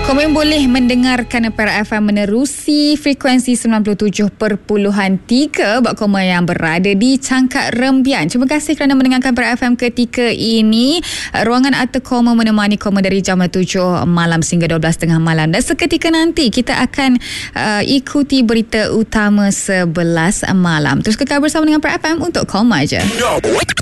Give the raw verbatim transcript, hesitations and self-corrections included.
Kami boleh mendengarkan Perak F M menerusi frekuensi sembilan puluh tujuh perpuluhan tiga buat koma yang berada di Cangkak Rembian. Terima kasih kerana mendengarkan Perak F M ketika ini. Ruangan Arthur Koma menemani koma dari jam tujuh malam sehingga dua belas tiga puluh malam. Dan seketika nanti kita akan uh, ikuti berita utama sebelas malam. Terus kekal bersama dengan Perak F M untuk koma je.